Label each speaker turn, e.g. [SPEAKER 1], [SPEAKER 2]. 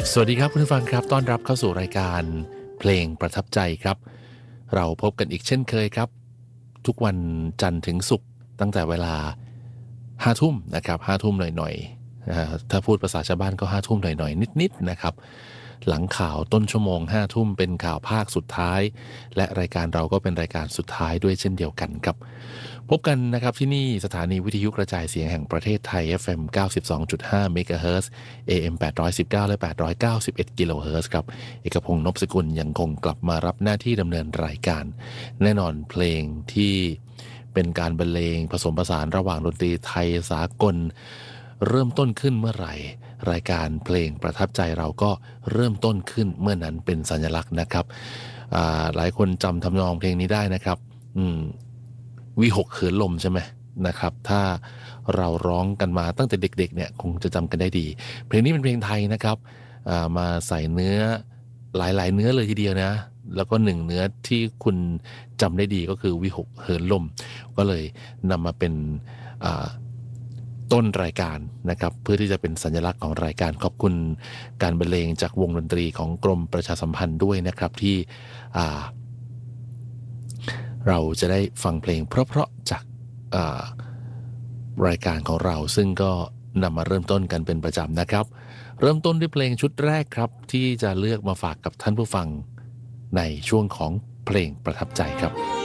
[SPEAKER 1] สวัสดีครับคุณผู้ฟังครับต้อนรับเข้าสู่รายการเพลงประทับใจครับเราพบกันอีกเช่นเคยครับทุกวันจันทร์ถึงศุกร์ตั้งแต่เวลา5 ทุ่มนะครับ5 ทุ่มหน่อยๆถ้าพูดภาษาชาวบ้านก็5 ทุ่มหน่อยๆนิดๆนะครับหลังข่าวต้นชั่วโมง5 ทุ่มเป็นข่าวภาคสุดท้ายและรายการเราก็เป็นรายการสุดท้ายด้วยเช่นเดียวกันครับพบกันนะครับที่นี่สถานีวิทยุกระจายเสียงแห่งประเทศไทย FM 92.5 เมกะเฮิรตซ์ AM 819 และ 891 กิโลเฮิรตซ์ครับเอกพงษ์นพสกุลยังคงกลับมารับหน้าที่ดำเนินรายการแน่นอนเพลงที่เป็นการบรรเลงผสมผสานระหว่างดนตรีไทยสากลเริ่มต้นขึ้นเมื่อไหร่รายการเพลงประทับใจเราก็เริ่มต้นขึ้นเมื่อนั้นเป็นสัญลักษณ์นะครับหลายคนจำทำนองเพลงนี้ได้นะครับV6 เขินลมใช่ไหมนะครับถ้าเราร้องกันมาตั้งแต่เด็กๆเนี่ยคงจะจำกันได้ดีเพลงนี้เป็นเพลงไทยนะครับมาใส่เนื้อหลายๆเนื้อเลยทีเดียวนะแล้วก็หนึ่งเนื้อที่คุณจำได้ดีก็คือV6 เหินลมก็เลยนำมาเป็นต้นรายการนะครับเพื่อที่จะเป็นสัญลักษณ์ของรายการขอบคุณการบรรเลงจากวงดนตรีของกรมประชาสัมพันธ์ด้วยนะครับที่เราจะได้ฟังเพลงเพราะๆจากรายการของเราซึ่งก็นำมาเริ่มต้นกันเป็นประจำนะครับเริ่มต้นด้วยเพลงชุดแรกครับที่จะเลือกมาฝากกับท่านผู้ฟังในช่วงของเพลงประทับใจครับ